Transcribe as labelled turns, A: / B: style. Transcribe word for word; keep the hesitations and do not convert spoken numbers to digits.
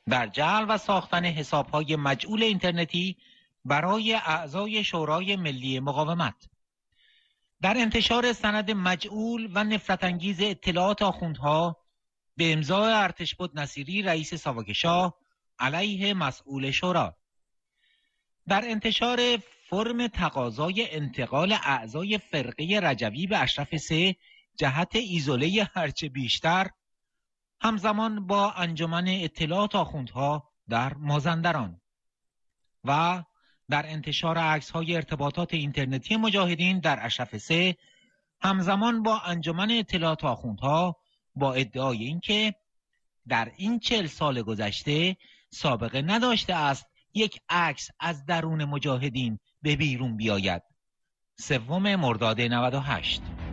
A: در جعل و ساختن حساب‌های مجعول اینترنتی برای اعضای شورای ملی مقاومت، در انتشار سند مجعول و نفرت انگیز اطلاعات آخوندها به امضای ارتشبد نصیری رئیس ساواک شاه علیه مسئول شورا، در انتشار فرم تقاضای انتقال اعضای فرقه رجوی به اشرف سه جهت ایزوله هرچه بیشتر همزمان با انجمن اطلاعات آخوندها در مازندران و در انتشار عکس‌های ارتباطات اینترنتی مجاهدین در اشرف سه همزمان با انجمن اطلاعات آخوندها با ادعای اینکه در این چهل سال گذشته سابقه نداشته است یک عکس از درون مجاهدین به بیرون بیاید. سوم مرداد نود و هشت.